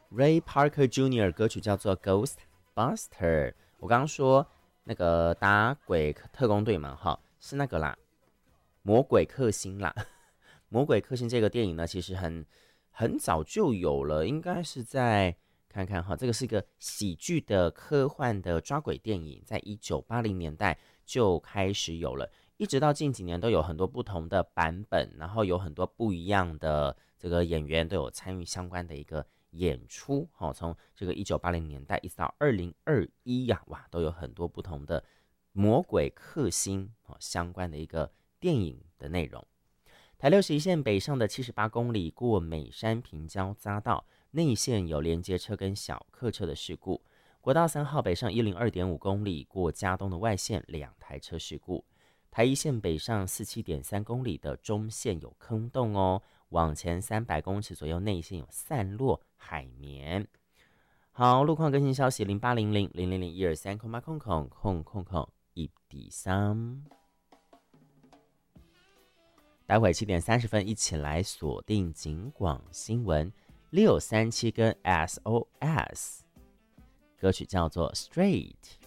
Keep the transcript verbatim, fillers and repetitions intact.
Ray Parker Junior 歌曲叫做 Ghostbuster。我刚刚说那个打鬼特工队嘛，哈，是那个啦，魔鬼克星啦。魔鬼克星这个电影呢，其实很很早就有了，应该是在看看哈，这个是一个喜剧的科幻的抓鬼电影，在一九八零年代就开始有了，一直到近几年都有很多不同的版本，然后有很多不一样的这个演员都有参与相关的一个演出，好，从这个一九八零年代一直到二零二一呀，哇，都有很多不同的魔鬼克星相关的一个电影的内容。台六十一线北上的七十八公里过美山平交匝道，内线有连接车跟小客车的事故。国道三号北上一零二点五公里过嘉东的外线两台车事故。台一线北上四十七点三公里的中线有坑洞哦，往前三百公尺左右内线有散落海绵。好，路况更新消息零八零零零零零一二三空八空空空空空一底三。待会七点三十分一起来锁定警广新闻六三七跟 S O S， 歌曲叫做 Straight。